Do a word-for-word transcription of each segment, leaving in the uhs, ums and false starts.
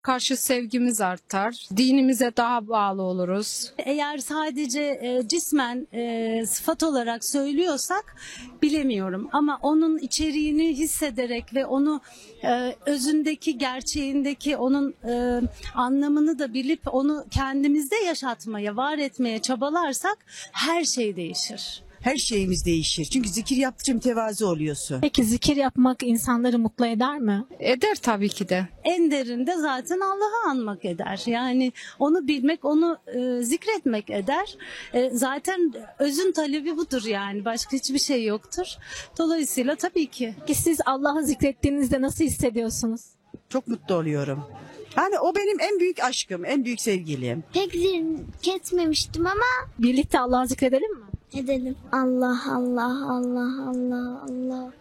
karşı sevgimiz artar. Dinimize daha bağlı oluruz. Eğer sadece e, cismen e, sıfat olarak söylüyorsak bilemiyorum. Ama onun içeriğini hissederek ve onu e, özündeki, gerçeğindeki onun e, anlamını da bilip onu kendimizde yaşatmaya, var etmeye çabalarsak her şey değişir. Her şeyimiz değişir. Çünkü zikir yaptıkça mütevazı oluyorsun. Peki zikir yapmak insanları mutlu eder mi? Eder tabii ki de. En derinde zaten Allah'ı anmak eder. Yani onu bilmek, onu e, zikretmek eder. E, zaten özün talebi budur yani. Başka hiçbir şey yoktur. Dolayısıyla tabii ki. Peki siz Allah'ı zikrettiğinizde nasıl hissediyorsunuz? Çok mutlu oluyorum. Yani o benim en büyük aşkım, en büyük sevgilim. Pek zikretmemiştim ama Birlikte Allah'ı zikredelim mi? edelim. Allah Allah Allah Allah Allah.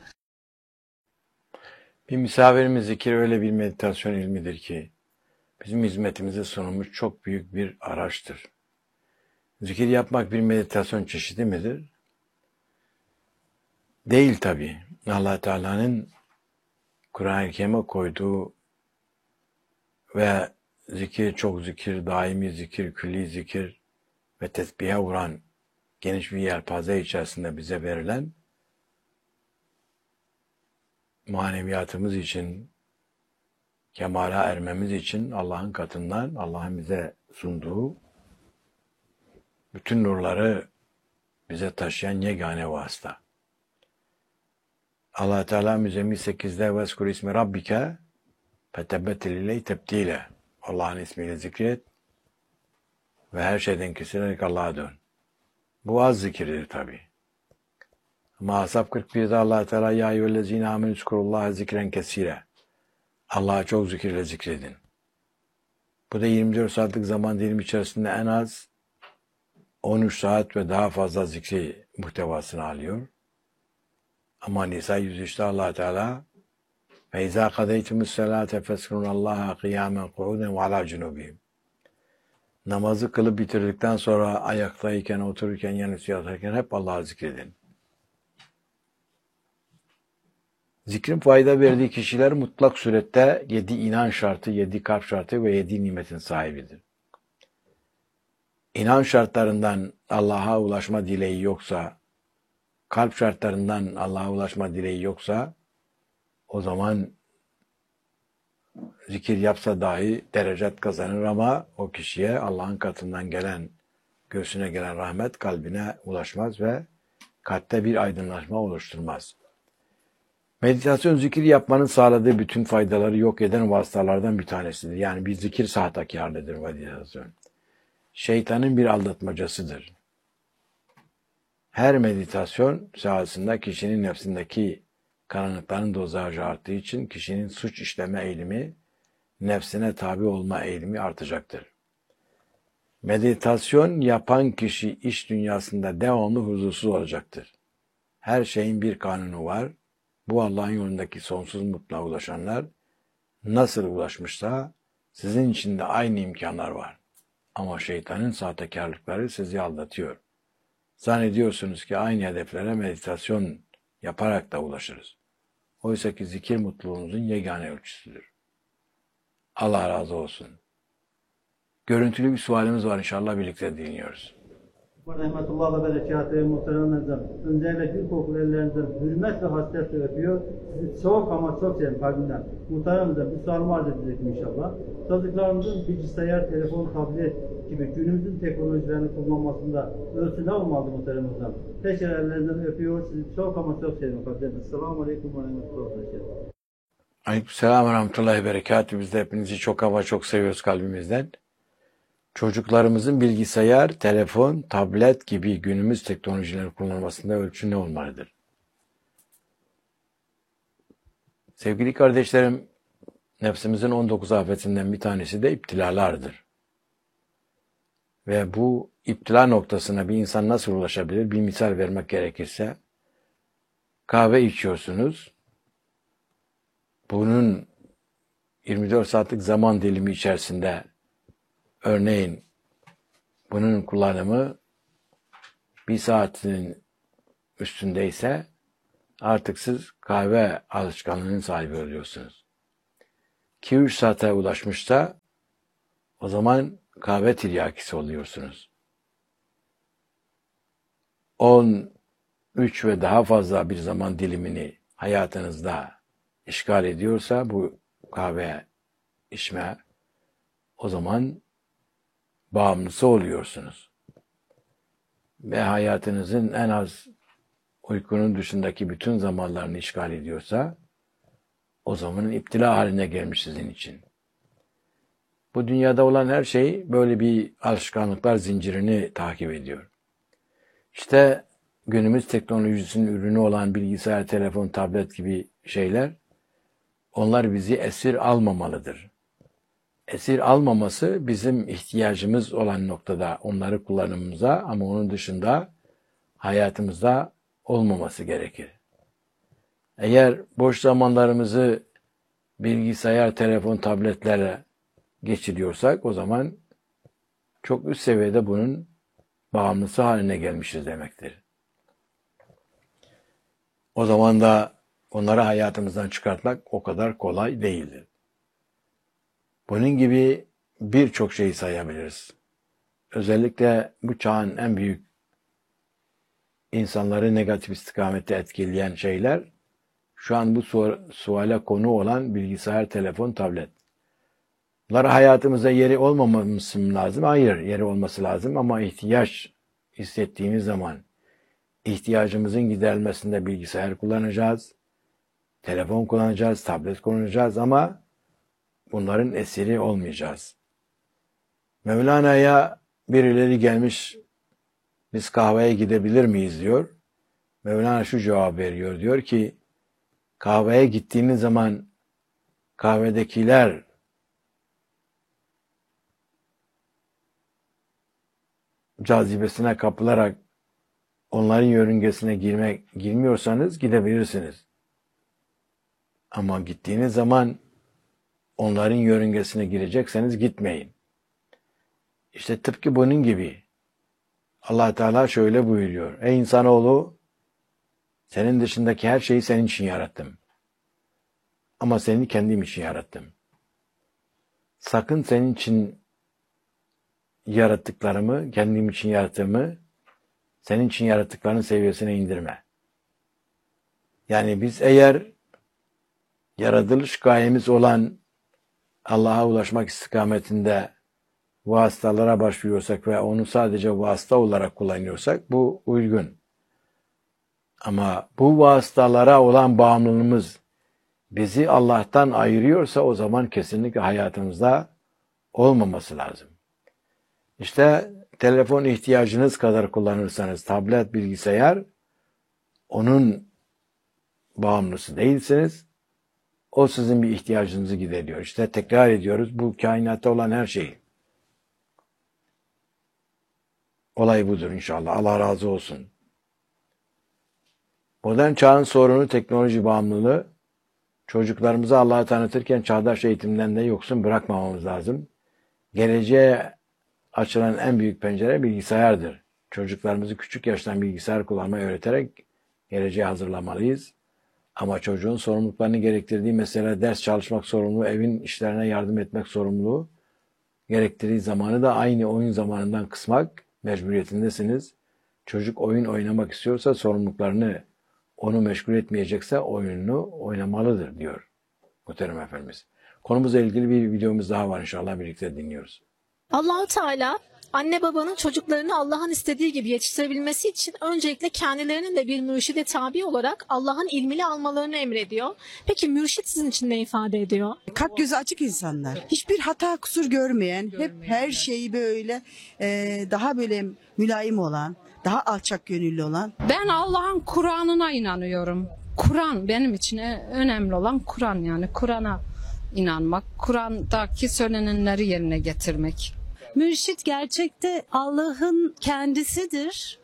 Bir misafirimiz zikir öyle bir meditasyon ilmidir ki bizim hizmetimize sunulmuş çok büyük bir araçtır. Zikir yapmak bir meditasyon çeşidi midir? Değil tabii. Allah Teala'nın Kur'an-ı Kerim'e koyduğu ve zikir, çok zikir, daimi zikir, külli zikir ve tesbihe vuran geniş bir yelpaze içerisinde bize verilen maneviyatımız için, kemala ermemiz için Allah'ın katından Allah'ın bize sunduğu bütün nurları bize taşıyan yegane vasıta. Allah Teala Müzzemmil sekizde veskur ismi rabbike fetebbetil ileyhi tebdile. Allah'ın ismiyle zikret ve her şeyden kesilerek Allah'a dön. Bu az zikirdir tabi. Ama Ashab kırk birde Allah Teala ya eyyühellezine amenü zkurullaha zikren kesire. Allah'a çok zikirle zikredin. Bu da yirmi dört saatlik zaman dilimi içerisinde en az on üç saat ve daha fazla zikri muhtevasını alıyor. Ama Nisa yüz üçte Allah Teala ve izâ kadeytümüs selâte feskurunallaha kıyâmen ku'uden ve alâ cunubihim. Namazı kılıp bitirdikten sonra ayaktayken, otururken, yanısı yatarken hep Allah'ı zikredin. Zikrin fayda verdiği kişiler mutlak surette yedi inan şartı, yedi kalp şartı ve yedi nimetin sahibidir. İnan şartlarından Allah'a ulaşma dileği yoksa, kalp şartlarından Allah'a ulaşma dileği yoksa, o zaman zikir yapsa dahi derecet kazanır ama o kişiye Allah'ın katından gelen, göğsüne gelen rahmet kalbine ulaşmaz ve kalpte bir aydınlaşma oluşturmaz. Meditasyon zikir yapmanın sağladığı bütün faydaları yok eden vasıtalardan bir tanesidir. Yani bir zikir sahtekarlıdır meditasyon. Şeytanın bir aldatmacasıdır. Her meditasyon sahasında kişinin nefsindeki karanlıkların dozajı arttığı için kişinin suç işleme eğilimi, nefsine tabi olma eğilimi artacaktır. Meditasyon yapan kişi iş dünyasında devamlı huzursuz olacaktır. Her şeyin bir kanunu var. Bu Allah'ın yolundaki sonsuz mutluluğa ulaşanlar nasıl ulaşmışsa sizin için de aynı imkanlar var. Ama şeytanın sahtekarlıkları sizi aldatıyor. Zannediyorsunuz ki aynı hedeflere meditasyon yaparak da ulaşırız. Oysa ki zikir mutluluğunuzun yegane ölçüsüdür. Allah razı olsun. Görüntülü bir sualimiz var, inşallah birlikte dinliyoruz. Rahmetullah ve berekatı muhterem edzem. Öncelikle gül kokulu ellerinizden hürmet ve hasretle öpüyor. Sizi çok ama çok sevim kalbimden. Muhterem edzem bir sualımı arz edecektim inşallah. Çocuklarımızın bilgisayar, telefon, tablet gibi günümüzün teknolojilerini kullanmasında ölçü ne olmalı muhterem edzem? Tekrar ellerinizden öpüyor. Sizi çok ama çok sevim kalbimden. Selamun Aleyküm ve Rahmetullah. Aleykümselam ve Rahmetullahi Berekatü. Biz de hepinizi çok ama çok seviyoruz kalbimizden. Çocuklarımızın bilgisayar, telefon, tablet gibi günümüz teknolojileri kullanmasında ölçü ne olmalıdır? Sevgili kardeşlerim, nefsimizin on dokuz afetinden bir tanesi de iptilalardır. Ve bu iptila noktasına bir insan nasıl ulaşabilir? Bir misal vermek gerekirse, kahve içiyorsunuz. Bunun yirmi dört saatlik zaman dilimi içerisinde örneğin bunun kullanımı bir saatin üstündeyse artık siz kahve alışkanlığının sahibi oluyorsunuz. iki üç saate ulaşmışsa o zaman kahve tiryakisi oluyorsunuz. on üç ve daha fazla bir zaman dilimini hayatınızda işgal ediyorsa bu kahve içme, o zaman bağımlısı oluyorsunuz. Ve hayatınızın en az uykunun dışındaki bütün zamanlarını işgal ediyorsa o zaman iptila haline gelmiş sizin için. Bu dünyada olan her şey böyle bir alışkanlıklar zincirini takip ediyor. İşte günümüz teknolojisinin ürünü olan bilgisayar, telefon, tablet gibi şeyler, onlar bizi esir almamalıdır. Esir almaması bizim ihtiyacımız olan noktada onları kullanımımıza, ama onun dışında hayatımızda olmaması gerekir. Eğer boş zamanlarımızı bilgisayar, telefon, tabletlerle geçiriyorsak o zaman çok üst seviyede bunun bağımlısı haline gelmişiz demektir. O zaman da onları hayatımızdan çıkartmak o kadar kolay değildir. Bunun gibi birçok şeyi sayabiliriz. Özellikle bu çağın en büyük insanları negatif istikamette etkileyen şeyler, şu an bu suale konu olan bilgisayar, telefon, tablet. Bunlar hayatımızda yeri olmaması mı lazım? Hayır, yeri olması lazım ama ihtiyaç hissettiğimiz zaman ihtiyacımızın giderilmesinde bilgisayar kullanacağız, telefon kullanacağız, tablet kullanacağız ama bunların esiri olmayacağız. Mevlana'ya birileri gelmiş, biz kahveye gidebilir miyiz diyor. Mevlana şu cevap veriyor, diyor ki kahveye gittiğiniz zaman kahvedekiler cazibesine kapılarak onların yörüngesine girmek girmiyorsanız gidebilirsiniz. Ama gittiğiniz zaman onların yörüngesine girecekseniz gitmeyin. İşte tıpkı bunun gibi Allah Teala şöyle buyuruyor. Ey insanoğlu, senin dışındaki her şeyi senin için yarattım. Ama seni kendim için yarattım. Sakın senin için yarattıklarımı, kendim için yarattığımı, senin için yarattıklarının seviyesine indirme. Yani biz eğer yaratılış gayemiz olan Allah'a ulaşmak istikametinde vasıtalara başvuruyorsak ve onu sadece vasıta olarak kullanıyorsak bu uygun. Ama bu vasıtalara olan bağımlılığımız bizi Allah'tan ayırıyorsa o zaman kesinlikle hayatımızda olmaması lazım. İşte telefon ihtiyacınız kadar kullanırsanız tablet, bilgisayar, onun bağımlısı değilsiniz. O sizin bir ihtiyacınızı gideriyor. İşte tekrar ediyoruz, bu kainatta olan her şey. Olay budur inşallah. Allah razı olsun. Modern çağın sorunu teknoloji bağımlılığı. Çocuklarımızı Allah'ı tanıtırken çağdaş eğitimden de yoksun bırakmamamız lazım. Geleceğe açılan en büyük pencere bilgisayardır. Çocuklarımızı küçük yaştan bilgisayar kullanmayı öğreterek geleceğe hazırlamalıyız. Ama çocuğun sorumluluklarını gerektirdiği, mesela ders çalışmak sorumluluğu, evin işlerine yardım etmek sorumluluğu gerektirdiği zamanı da aynı oyun zamanından kısmak mecburiyetindesiniz. Çocuk oyun oynamak istiyorsa sorumluluklarını onu meşgul etmeyecekse oyununu oynamalıdır diyor Muhterem Efendimiz. Konumuzla ilgili bir videomuz daha var, inşallah birlikte dinliyoruz. Allah-u Teala anne babanın çocuklarını Allah'ın istediği gibi yetiştirebilmesi için öncelikle kendilerinin de bir mürşide tabi olarak Allah'ın ilmini almalarını emrediyor. Peki mürşit sizin için ne ifade ediyor? Kalp gözü açık insanlar. Hiçbir hata kusur görmeyen, hep her şeyi böyle e, daha böyle mülayim olan, daha alçak gönüllü olan. Ben Allah'ın Kur'an'ına inanıyorum. Kur'an benim için önemli olan Kur'an, yani Kur'an'a inanmak, Kur'an'daki söylenenleri yerine getirmek. Mürşit gerçekte Allah'ın kendisidir.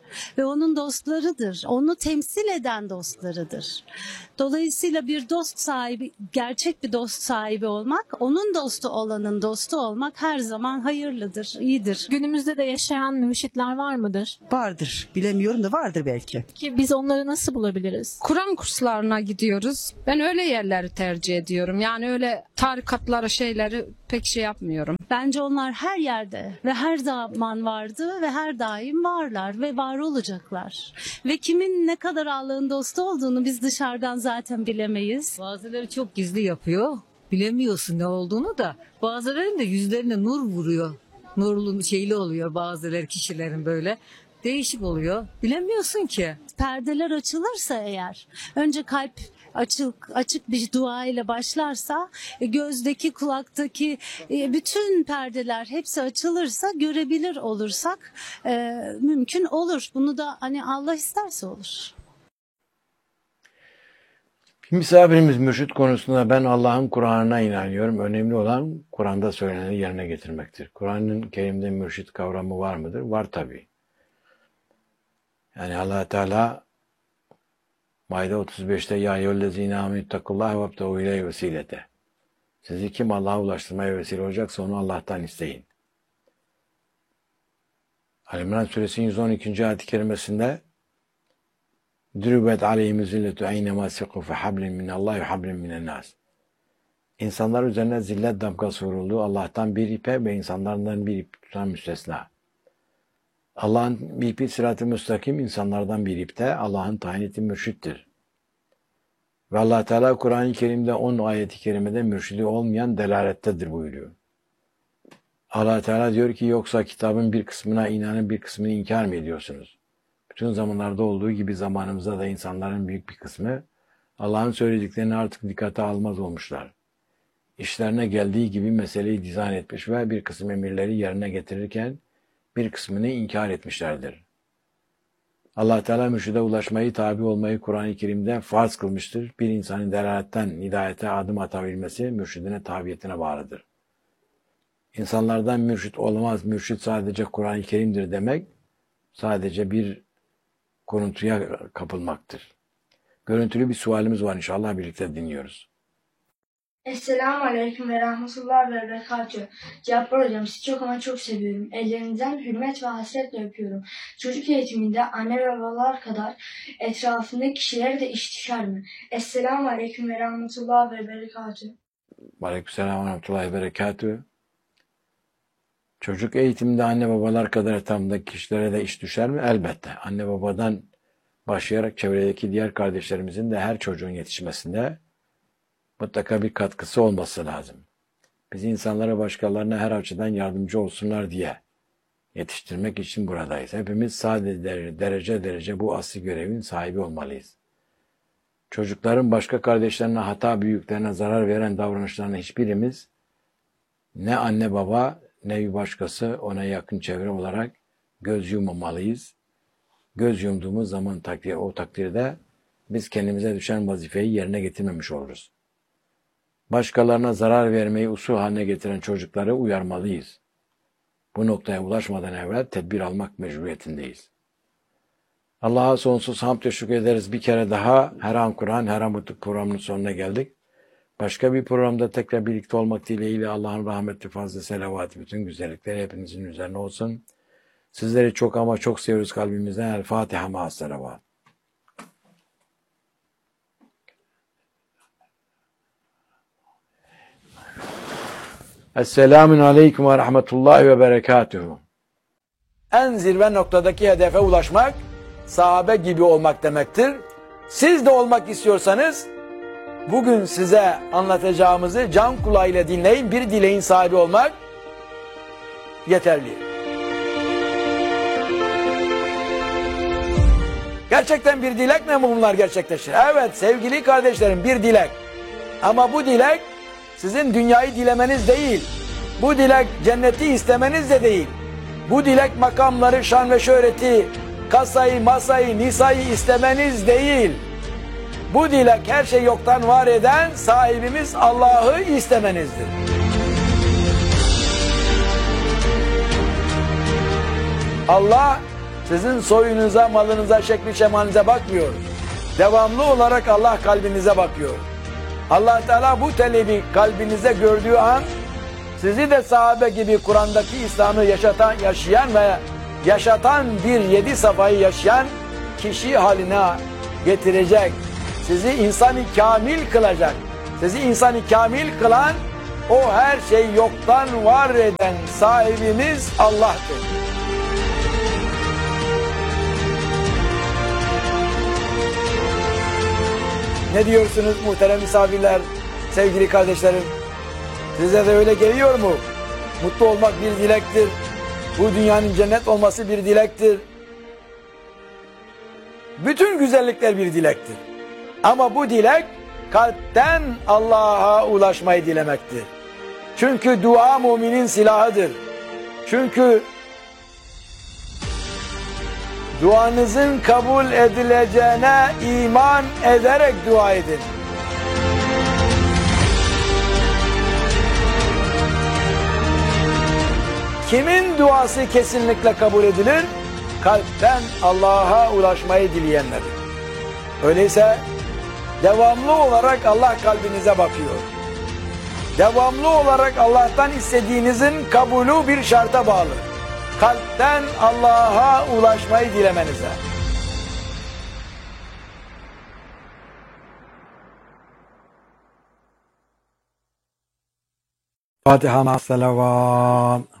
ve onun dostlarıdır. Onu temsil eden dostlarıdır. Dolayısıyla bir dost sahibi, gerçek bir dost sahibi olmak, onun dostu olanın dostu olmak her zaman hayırlıdır, iyidir. Günümüzde de yaşayan mürşitler var mıdır? Vardır. Bilemiyorum da vardır belki. Ki biz onları nasıl bulabiliriz? Kur'an kurslarına gidiyoruz. Ben öyle yerleri tercih ediyorum. Yani öyle tarikatları şeyleri pek şey yapmıyorum. Bence onlar her yerde ve her zaman vardı ve her daim varlar ve var olacaklar. Ve kimin ne kadar Allah'ın dostu olduğunu biz dışarıdan zaten bilemeyiz. Bazıları çok gizli yapıyor. Bilemiyorsun ne olduğunu da. Bazılarının da yüzlerine nur vuruyor. Nurlu şeyli oluyor bazıları kişilerin böyle. Değişik oluyor. Bilemiyorsun ki. Perdeler açılırsa eğer, önce kalp açık açık bir dua ile başlarsa, e, gözdeki, kulaktaki e, bütün perdeler hepsi açılırsa, görebilir olursak e, mümkün olur. Bunu da hani Allah isterse olur. Misafirimiz mürşit konusunda ben Allah'ın Kur'an'ına inanıyorum. Önemli olan Kur'an'da söyleneni yerine getirmektir. Kur'an'ın Kerim'de mürşit kavramı var mıdır? Var tabii. Yani Allah Teala Maide otuz beşte ya eyyühellezine amenüttakullaha vebteğû ileyhi vesilete. Sizi kim Allah'a ulaştırmaya vesile olacaksa onu Allah'tan isteyin. Ali İmran Suresinin yüz on ikinci ayet-i kerimesinde Dürübet aleyhim zilletu eynemâ siku fe hablin minallahi ve hablin minennâs. İnsanlar üzerine zillet damgası vuruldu. Allah'tan bir ipe ve insanlardan bir ip tutan müstesna. Allah'ın bir ipi sırat-ı müstakim, insanlardan bir ipte Allah'ın tayin ettiği mürşittir. Ve Allah Teala Kur'an-ı Kerim'de on ayet-i kerimede mürşidi olmayan delalettedir buyuruyor. Allah Teala diyor ki yoksa kitabın bir kısmına inanın bir kısmını inkar mı ediyorsunuz? Bütün zamanlarda olduğu gibi zamanımızda da insanların büyük bir kısmı Allah'ın söylediklerini artık dikkate almaz olmuşlar. İşlerine geldiği gibi meseleyi dizayn etmiş ve bir kısım emirleri yerine getirirken bir kısmını inkar etmişlerdir. Allah Teala mürşide ulaşmayı, tabi olmayı Kur'an-ı Kerim'de farz kılmıştır. Bir insanın delaletten hidayete adım atabilmesi mürşidine tabiyetine bağlıdır. İnsanlardan mürşit olmaz, mürşit sadece Kur'an-ı Kerim'dir demek, sadece bir kuruntuya kapılmaktır. Görüntülü bir sualimiz var, inşallah birlikte dinliyoruz. Esselamu Aleyküm ve Rahmetullah ve Berekatühü. Cabbar Hocam sizi çok ama çok seviyorum. Ellerinizden hürmet ve hasretle öpüyorum. Çocuk eğitiminde anne ve babalar kadar etrafındaki kişileri de iştişar mı? Esselamu Aleyküm ve Rahmetullah ve Berekatühü. Aleykümselam ve Rahmetullahi ve Berekatühü. Çocuk eğitiminde anne babalar kadar etrafındaki kişilere de iş düşer mi? Elbette. Anne babadan başlayarak çevredeki diğer kardeşlerimizin de her çocuğun yetişmesinde mutlaka bir katkısı olması lazım. Biz insanlara başkalarına her açıdan yardımcı olsunlar diye yetiştirmek için buradayız. Hepimiz sadece derece derece bu asli görevin sahibi olmalıyız. Çocukların başka kardeşlerine hata büyüklerine zarar veren davranışlarına hiçbirimiz ne anne baba ne bir başkası ona yakın çevre olarak göz yummamalıyız. Göz yumduğumuz zaman takdir, o takdirde biz kendimize düşen vazifeyi yerine getirmemiş oluruz. Başkalarına zarar vermeyi usul haline getiren çocukları uyarmalıyız. Bu noktaya ulaşmadan evvel tedbir almak mecburiyetindeyiz. Allah'a sonsuz hamd ve şükür ederiz. Bir kere daha Her An Kur'an, Her An Mutluluk programının sonuna geldik. Başka bir programda tekrar birlikte olmak dileğiyle Allah'ın rahmeti, fazla selavatı, bütün güzellikleri hepinizin üzerine olsun. Sizleri çok ama çok seviyoruz kalbimizden. El Fatiha ma'as selavat. Esselamun Aleyküm ve Rahmetullahi ve Berekatühü. En zirve noktadaki hedefe ulaşmak, sahabe gibi olmak demektir. Siz de olmak istiyorsanız, bugün size anlatacağımızı can kulağıyla dinleyin, bir dileğin sahibi olmak yeterli. Gerçekten bir dilek mi bunlar gerçekleşir? Evet sevgili kardeşlerim, bir dilek. Ama bu dilek sizin dünyayı dilemeniz değil. Bu dilek cenneti istemeniz de değil. Bu dilek makamları, şan ve şöhreti, kasayı, masayı, nisayı istemeniz değil. Bu dilek her şeyi yoktan var eden sahibimiz Allah'ı istemenizdir. Allah Sizin soyunuza, malınıza, şekli şemalinize bakmıyor. Devamlı olarak Allah kalbinize bakıyor. Allah Teala bu talebi kalbinize gördüğü an sizi de sahabe gibi Kur'an'daki İslam'ı yaşatan, yaşayan ve yaşatan bir yedi safayı yaşayan kişi haline getirecek. Sizi insanı kamil kılacak. Sizi insanı kamil kılan o her şeyi yoktan var eden sahibimiz Allah'tır. Ne diyorsunuz muhterem misafirler, sevgili kardeşlerim? Size de öyle geliyor mu? Mutlu olmak bir dilektir. Bu dünyanın cennet olması bir dilektir. Bütün güzellikler bir dilektir. Ama bu dilek kalpten Allah'a ulaşmayı dilemektir. Çünkü dua müminin silahıdır. Çünkü duanızın kabul edileceğine iman ederek dua edin. Kimin duası kesinlikle kabul edilir? Kalpten Allah'a ulaşmayı dileyenlerin. Öyleyse devamlı olarak Allah kalbinize bakıyor. Devamlı olarak Allah'tan istediğinizin kabulü bir şarta bağlı. Kalpten Allah'a ulaşmayı dilemenize. Fatiha ma'as salavat.